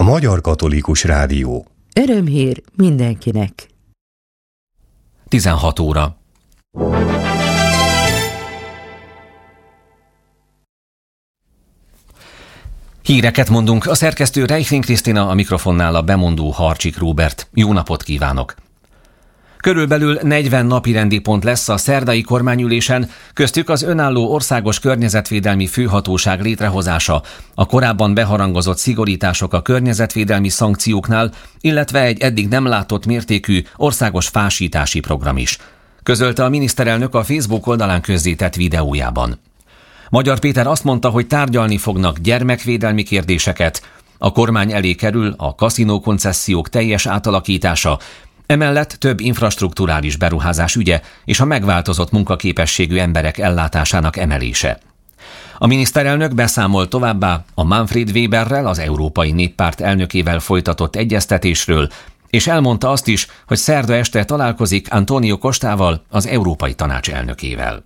Magyar Katolikus Rádió. Örömhír mindenkinek. 16 óra. Híreket mondunk. A szerkesztő Reichling Krisztina, a mikrofonnál a bemondó Harcsik Róbert. Jó napot kívánok! Körülbelül 40 napirendi pont lesz a szerdai kormányülésen, köztük az önálló országos környezetvédelmi főhatóság létrehozása, a korábban beharangozott szigorítások a környezetvédelmi szankcióknál, illetve egy eddig nem látott mértékű országos fásítási program is, közölte a miniszterelnök a Facebook oldalán közzétett videójában. Magyar Péter azt mondta, hogy tárgyalni fognak gyermekvédelmi kérdéseket, a kormány elé kerül a kaszinókoncessziók teljes átalakítása, emellett több infrastrukturális beruházás ügye és a megváltozott munkaképességű emberek ellátásának emelése. A miniszterelnök beszámol továbbá a Manfred Weberrel, az Európai Néppárt elnökével folytatott egyeztetésről, és elmondta azt is, hogy szerda este találkozik Antonio Costával, az Európai Tanács elnökével.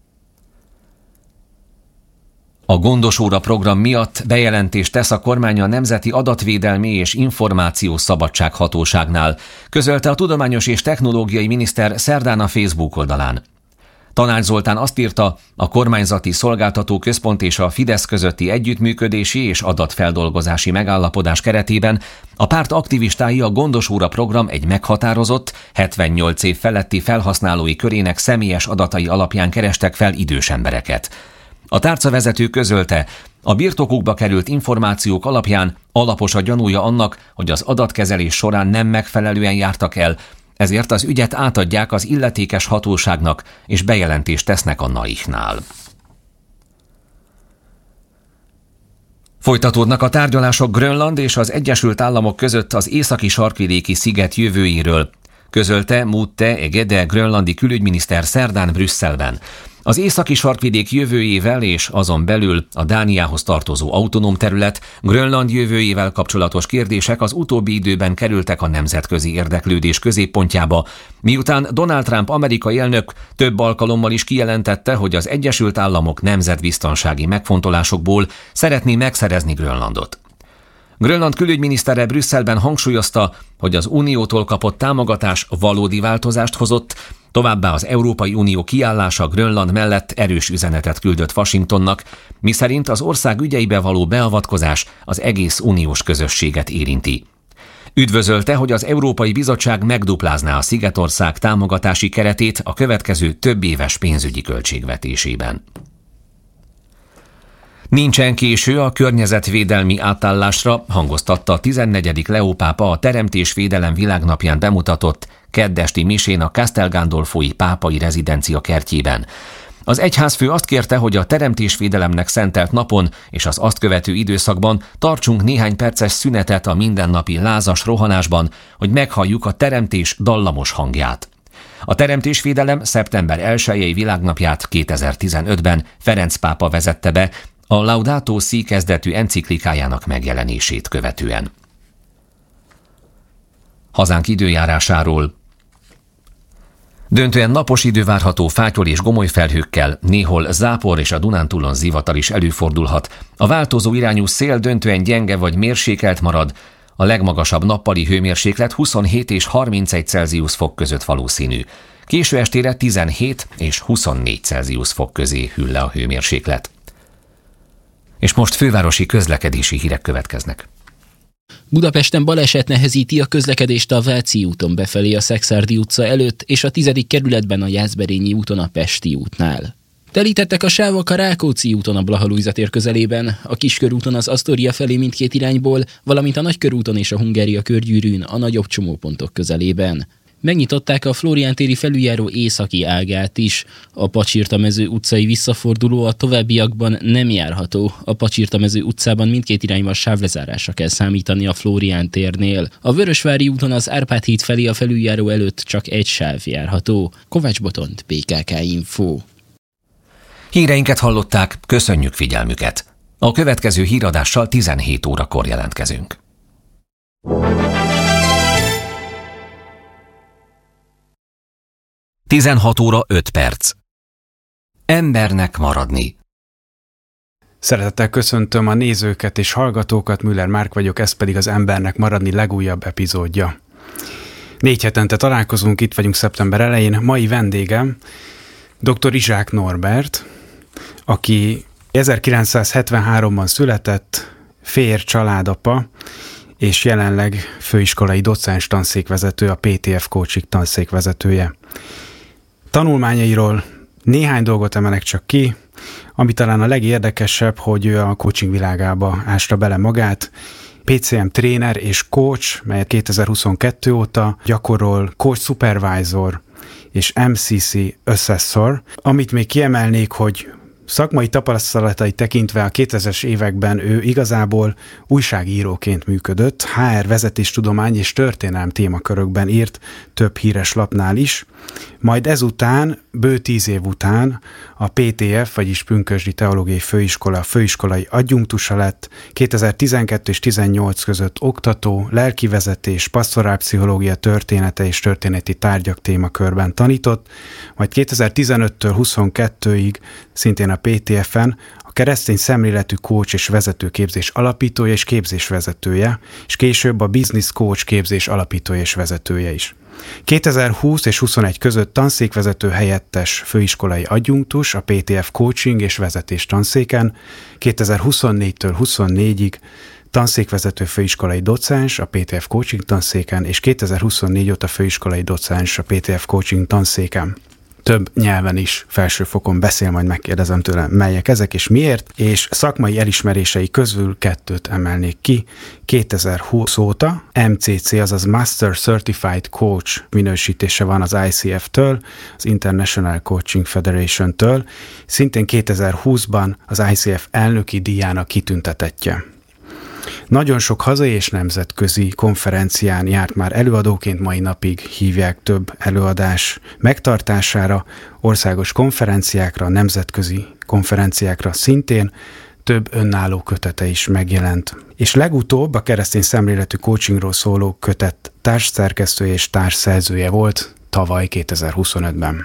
A Gondos óra program miatt bejelentést tesz a kormány a Nemzeti Adatvédelmi és Információszabadság Hatóságnál, közölte a Tudományos és Technológiai Miniszter szerdán a Facebook oldalán. Tanács Zoltán azt írta, a kormányzati szolgáltató központ és a Fidesz közötti együttműködési és adatfeldolgozási megállapodás keretében a párt aktivistái a Gondos óra program egy meghatározott, 78 év feletti felhasználói körének személyes adatai alapján kerestek fel idős embereket. A tárcavezető közölte, a birtokukba került információk alapján alapos a gyanúja annak, hogy az adatkezelés során nem megfelelően jártak el, ezért az ügyet átadják az illetékes hatóságnak, és bejelentést tesznek a NAIH-nál. Folytatódnak a tárgyalások Grönland és az Egyesült Államok között az északi sarkvidéki sziget jövőjéről, közölte Mute Egede grönlandi külügyminiszter szerdán Brüsszelben. Az északi sarkvidék jövőjével és azon belül a Dániához tartozó autonóm terület, Grönland jövőjével kapcsolatos kérdések az utóbbi időben kerültek a nemzetközi érdeklődés középpontjába, miután Donald Trump amerikai elnök több alkalommal is kijelentette, hogy az Egyesült Államok nemzetbiztonsági megfontolásokból szeretné megszerezni Grönlandot. Grönland külügyminisztere Brüsszelben hangsúlyozta, hogy az Uniótól kapott támogatás valódi változást hozott, továbbá az Európai Unió kiállása Grönland mellett erős üzenetet küldött Washingtonnak, miszerint az ország ügyeibe való beavatkozás az egész uniós közösséget érinti. Üdvözölte, hogy az Európai Bizottság megduplázná a Szigetország támogatási keretét a következő több éves pénzügyi költségvetésében. Nincsen késő a környezetvédelmi átállásra, hangoztatta a 14. Leó pápa a Teremtésvédelem világnapján bemutatott keddesti misén a Castel Gandolfoi pápai rezidencia kertjében. Az egyházfő azt kérte, hogy a teremtésvédelemnek szentelt napon és az azt követő időszakban tartsunk néhány perces szünetet a mindennapi lázas rohanásban, hogy meghalljuk a teremtés dallamos hangját. A teremtésvédelem szeptember 1-i világnapját 2015-ben Ferenc pápa vezette be, a Laudato Si kezdetű enciklikájának megjelenését követően. Hazánk időjárásáról. Döntően napos idő várható fátyol és gomoly felhőkkel, néhol zápor és a Dunántúlon zivatar is előfordulhat. A változó irányú szél döntően gyenge vagy mérsékelt marad, a legmagasabb nappali hőmérséklet 27 és 31 Celsius fok között valószínű. Késő estére 17 és 24 Celsius fok közé hűl le a hőmérséklet. És most fővárosi közlekedési hírek következnek. Budapesten baleset nehezíti a közlekedést a Váci úton befelé a Szekszárdi utca előtt, és a 10. kerületben a Jászberényi úton a Pesti útnál. Telítettek a sávok a Rákóczi úton a Blaha Lujza tér közelében, a Kiskörúton az Asztória felé mindkét irányból, valamint a Nagykörúton és a Hungária körgyűrűn a nagyobb csomópontok közelében. Megnyitották a Flórián téri felüljáró északi ágát is. A Pacsirtamező utcai visszaforduló a továbbiakban nem járható. A Pacsirtamező utcában mindkét irányban sávlezárásra kell számítani a Flórián térnél. A Vörösvári úton az Árpád híd felé a felüljáró előtt csak egy sáv járható. Kovács Botont, PKK Info. Híreinket hallották, köszönjük figyelmüket. A következő híradással 17 órakor jelentkezünk. 16 óra 5 perc. Embernek maradni. Szeretettel köszöntöm a nézőket és hallgatókat, Müller Márk vagyok, ez pedig az Embernek maradni legújabb epizódja. 4 hetente találkozunk, itt vagyunk szeptember elején. Mai vendégem dr. Izsák Norbert, aki 1973-ban született, férj, családapa, és jelenleg főiskolai docens tanszékvezető, a PTF Coaching tanszékvezetője. Tanulmányairól néhány dolgot emelek csak ki, ami talán a legérdekesebb, hogy ő a coaching világába ásta bele magát. PCM tréner és coach, melyet 2022 óta gyakorol, coach supervisor és MCC assessor. Amit még kiemelnék, hogy szakmai tapasztalatai tekintve a 2000-es években ő igazából újságíróként működött, HR vezetéstudomány és történelem témakörökben írt több híres lapnál is, majd ezután, bő 10 év után a PTF, vagyis Pünkösdi Teológiai Főiskola főiskolai adjunktusa lett, 2012 és 2018 között oktató, lelkivezetés, pasztorálpszichológia története és történeti tárgyak témakörben tanított, majd 2015-től 22-ig szintén a PTF-en a keresztény szemléletű coach és vezetőképzés alapítója és képzésvezetője, és később a business coach képzés alapítója és vezetője is. 2020 és 21 között tanszékvezető helyettes főiskolai adjunktus a PTF Coaching és Vezetés tanszéken, 2024-től 24-ig tanszékvezető főiskolai docens a PTF Coaching tanszéken, és 2024 óta főiskolai docens a PTF Coaching tanszéken. Több nyelven is felsőfokon beszél, majd megkérdezem tőle, melyek ezek és miért, és szakmai elismerései közül 2-t emelnék ki. 2020 óta MCC, azaz Master Certified Coach minősítése van az ICF-től, az International Coaching Federation-től, szintén 2020-ban az ICF elnöki díjának kitüntetettje. Nagyon sok hazai és nemzetközi konferencián járt már előadóként, mai napig hívják több előadás megtartására, országos konferenciákra, nemzetközi konferenciákra szintén, több önálló kötete is megjelent. És legutóbb a keresztény szemléletű coachingról szóló kötet társszerkesztője és társszerzője volt tavaly 2025-ben.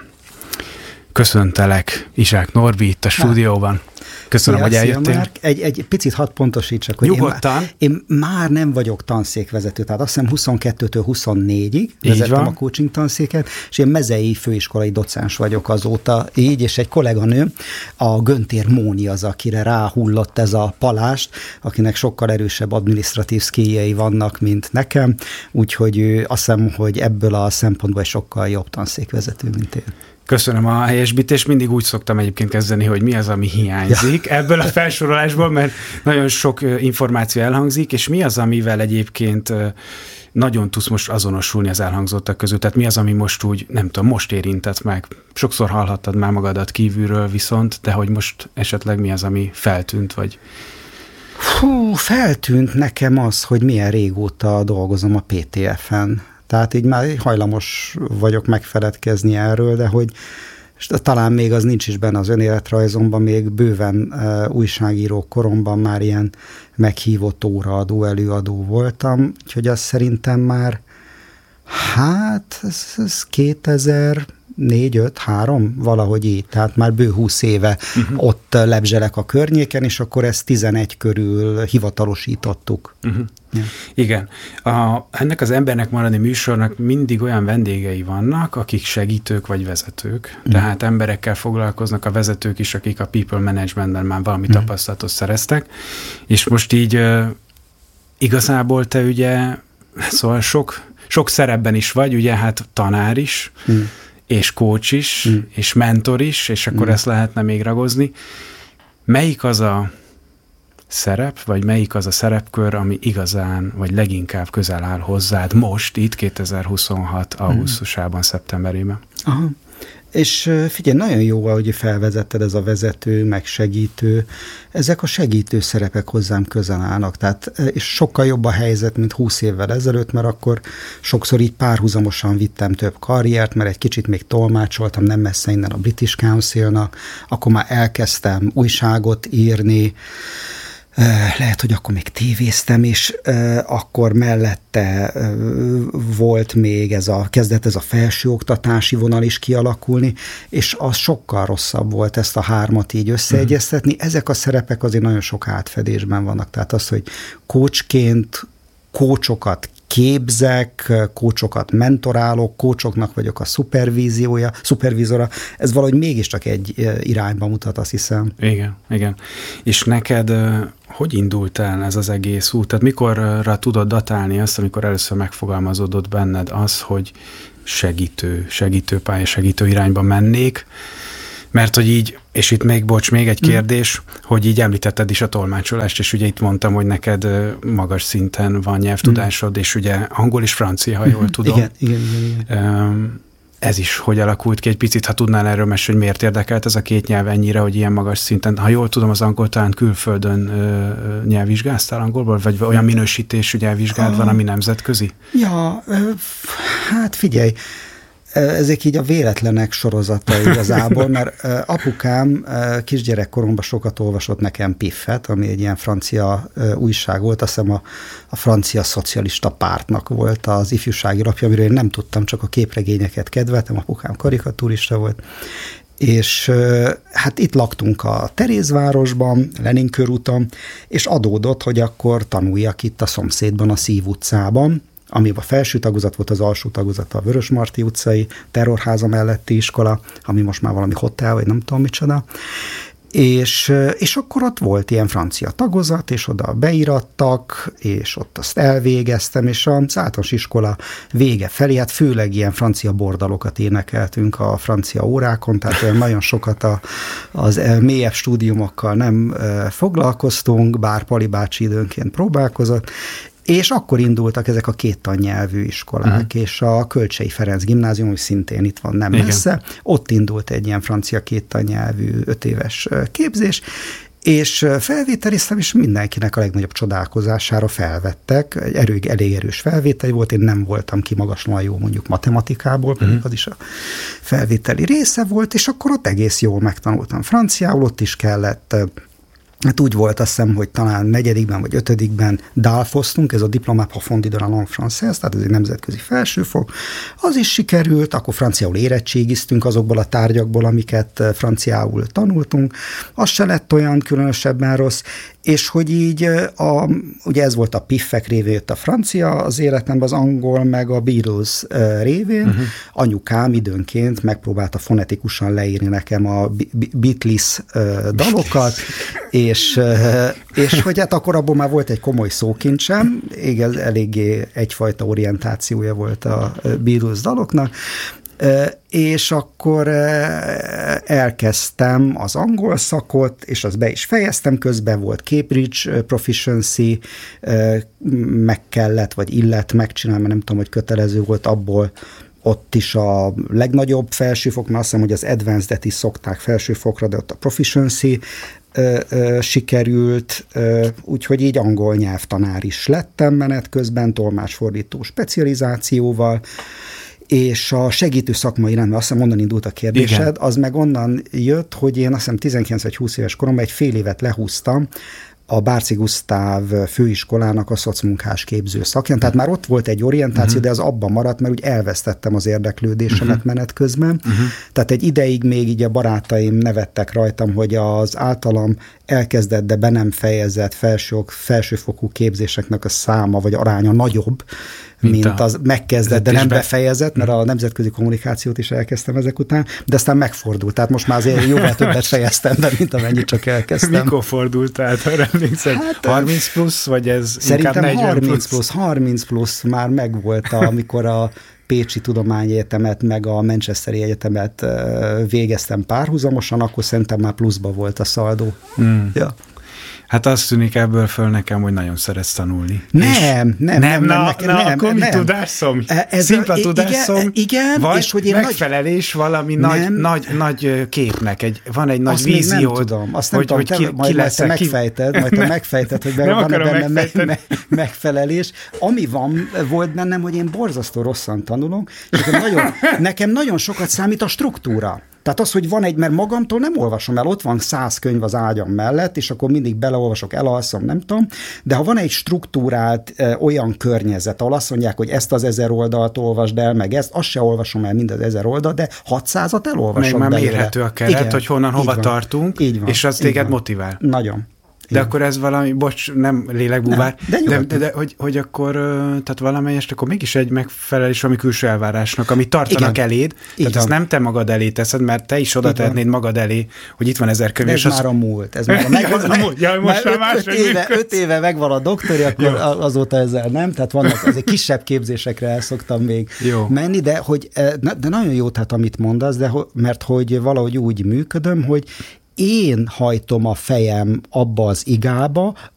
Köszöntelek, Izsák Norbi, itt a stúdióban. Köszönöm, hogy eljöttél. Márk. Egy picit hadd pontosítsak, hogy én már nem vagyok tanszékvezető, tehát azt hiszem 22-től 24-ig vezettem a coaching tanszéket, és én mezei főiskolai docens vagyok azóta így, és egy kolléganőm, a Göntér Móni az, akire ráhullott ez a palást, akinek sokkal erősebb adminisztratív skilljei vannak, mint nekem, úgyhogy azt hiszem, hogy ebből a szempontból sokkal jobb tanszékvezető, mint én. Köszönöm a helyesbítést, mindig úgy szoktam egyébként kezdeni, hogy mi az, ami hiányzik ebből a felsorolásból, mert nagyon sok információ elhangzik, és mi az, amivel egyébként nagyon tudsz most azonosulni az elhangzottak közül, tehát mi az, ami most úgy, nem tudom, most érintett meg. Sokszor hallhattad már magadat kívülről viszont, de hogy most esetleg mi az, ami feltűnt, vagy... Feltűnt nekem az, hogy milyen régóta dolgozom a PTF-en. Tehát így már hajlamos vagyok megfeledkezni erről, de hogy talán még az nincs is benne az önéletrajzomban, még bőven újságíró koromban már ilyen meghívott óraadó, előadó voltam, úgyhogy azt szerintem már, ez 2004-5-3, valahogy így, tehát már bő 20 éve ott lebzselek a környéken, és akkor ezt 11 körül hivatalosítottuk. Ja. Igen. Ennek az Embernek maradni műsornak mindig olyan vendégei vannak, akik segítők vagy vezetők. Tehát emberekkel foglalkoznak a vezetők is, akik a people managementben már valami tapasztalatot szereztek. És most így igazából te ugye, szóval sok szerepben is vagy, ugye hát tanár is, és coach is, és mentor is, és akkor ezt lehetne még ragozni. Melyik az a szerep, vagy melyik az a szerepkör, ami igazán, vagy leginkább közel áll hozzád most, itt 2026. augusztusában, szeptemberében? Aha. És figyelj, nagyon jó, ahogy felvezetted, ez a vezető, meg segítő. Ezek a segítő szerepek hozzám közel állnak. Tehát, és sokkal jobb a helyzet, mint 20 évvel ezelőtt, mert akkor sokszor így párhuzamosan vittem több karriert, mert egy kicsit még tolmácsoltam, nem messze innen a British Councilnak, akkor már elkezdtem újságot írni, lehet, hogy akkor még tévéztem, és akkor mellette volt még kezdett ez a felsőoktatási vonal is kialakulni, és az sokkal rosszabb volt ezt a hármat így összeegyeztetni. Ezek a szerepek azért nagyon sok átfedésben vannak, tehát az, hogy coachként coachokat képzek, coachokat mentorálok, coachoknak vagyok a szupervízora, ez valahogy mégiscsak egy irányba mutat, azt hiszem. Igen. És neked hogy indult el ez az egész út? Tehát mikorra tudod datálni azt, amikor először megfogalmazódott benned az, hogy segítőpálya, segítő irányba mennék? Mert hogy így, és itt még egy kérdés, hogy így említetted is a tolmácsolást, és ugye itt mondtam, hogy neked magas szinten van nyelvtudásod, és ugye angol és francia, ha jól tudom. Igen. Ez is hogy alakult ki? Egy picit, ha tudnál erről mesélni, hogy miért érdekelt ez a két nyelv ennyire, hogy ilyen magas szinten, ha jól tudom, az angol talán külföldön nyelvvizsgáztál angolból, vagy olyan minősítésű nyelvvizsgád van, ami nemzetközi? Ja, hát figyelj, ezek így a véletlenek sorozata igazából, mert apukám kisgyerekkoromban sokat olvasott nekem Piffet, ami egy ilyen francia újság volt, azt hiszem a francia szocialista pártnak volt az ifjúsági lapja, amiről én nem tudtam, csak a képregényeket kedveltem, apukám karikatúrista volt, és hát itt laktunk a Terézvárosban, Lenin körúton, és adódott, hogy akkor tanuljak itt a szomszédban, a Szív utcában, ami a felső tagozat volt, az alsó tagozat a Vörösmarty utcai terrorháza melletti iskola, ami most már valami hotel, vagy nem tudom micsoda. És akkor ott volt ilyen francia tagozat, és oda beirattak, és ott azt elvégeztem, és az általános iskola vége felé, hát főleg ilyen francia bordalokat énekeltünk a francia órákon, tehát nagyon sokat az mélyebb stúdiumokkal nem foglalkoztunk, bár Pali bácsi időnként próbálkozott, és akkor indultak ezek a két tannyelvű iskolák, és a Kölcsey Ferenc gimnázium, ami szintén itt van nem messze, ott indult egy ilyen francia két tannyelvű 5 éves képzés, és felvételiztem, és mindenkinek a legnagyobb csodálkozására felvettek. Elég erős felvétel volt, én nem voltam kimagaslóan jó mondjuk matematikából, pedig az is a felvételi része volt, és akkor ott egész jól megtanultam franciául, ott is kellett. Hát úgy volt, azt hiszem, hogy talán 4. vagy 5. DALF-oztunk, ez a Diplôme approfondi de la langue française, tehát ez egy nemzetközi felsőfok. Az is sikerült, akkor franciául érettségiztünk azokból a tárgyakból, amiket franciául tanultunk. Az se lett olyan különösebben rossz, és hogy így, ugye ez volt a Piffek révén jött a francia az életemben, az angol, meg a Beatles révén. Anyukám időnként megpróbálta fonetikusan leírni nekem a Beatles dalokat, és hogy hát akkor abból már volt egy komoly szókincsem, eléggé egyfajta orientációja volt a Beatles daloknak, és akkor elkezdtem az angol szakot, és azt be is fejeztem, közben volt Cambridge Proficiency, meg kellett, vagy illet megcsinálni, mert nem tudom, hogy kötelező volt abból, ott is a legnagyobb felsőfok, mert azt hiszem, hogy az Advanced-et is szokták felsőfokra, de ott a Proficiency sikerült, úgyhogy így angol nyelvtanár is lettem menet közben, tolmácsfordító specializációval, és a segítő szakmai rendben, azt hiszem onnan indult a kérdésed, igen. Az meg onnan jött, hogy én azt hiszem 19 vagy 20 éves koromban egy fél évet lehúztam a Bárci Gusztáv főiskolának a szocmunkás képző szakján. Tehát már ott volt egy orientáció, de az abban maradt, mert úgy elvesztettem az érdeklődésemet menet közben. Tehát egy ideig még így a barátaim nevettek rajtam, hogy az általam elkezdett, de be nem fejezett felsőfokú képzéseknek a száma vagy aránya nagyobb, mint az megkezdett, de nem befejezett, mert a nemzetközi kommunikációt is elkezdtem ezek után, de aztán megfordult. Tehát most már azért jóval többet fejeztem, de mint amennyit csak elkezdtem. Mikor fordult át, ha emlékszed? Hát, 30 plusz, vagy ez szerintem inkább 40 plusz? 30 plusz már megvolt, amikor a Pécsi Tudományegyetemet, meg a Manchesteri Egyetemet végeztem párhuzamosan, akkor szerintem már pluszba volt a szaldó. Ja. Hát azt tűnik ebből föl nekem, hogy nagyon szeretsz tanulni. Nem, akkor mi tudásszom? Szimpla tudásszom? Igen, vagy és hogy én megfelelés valami nagy képnek, van egy nagy víziód. Nem tudom, azt nem tudom, majd te megfejted, hogy van-e benne megfelelés. Ami volt bennem, hogy én borzasztó rosszan tanulok, és nekem nagyon sokat számít a struktúra. Tehát az, hogy van mert magamtól nem olvasom el, ott van 100 könyv az ágyam mellett, és akkor mindig beleolvasok, elalszom, nem tudom, de ha van egy struktúrált olyan környezet, ahol azt mondják, hogy ezt az 1000 oldalt olvasd el, meg ezt, azt se olvasom el mind az 1000 oldalt, de 600-at elolvasom belőle. Még már mérhető a keret, igen, hogy honnan, hova tartunk, és az téged motivál. Nagyon. De akkor ez valami, bocs, nem lélekbúvár, de hogy akkor, tehát valamelyest akkor mégis egy megfelelés valami külső elvárásnak, amit tartanak eléd, tehát ezt nem te magad elé teszed, mert te is oda tehetnéd magad elé, hogy itt van 1000 könyv. Ez már a múlt. Ez már megvan. 5 éve megvan a doktori, akkor azóta ezzel nem, tehát vannak azért kisebb képzésekre el szoktam még menni, de nagyon jó, tehát amit mondasz, mert hogy valahogy úgy működöm, hogy én hajtom a fejem abba az igába,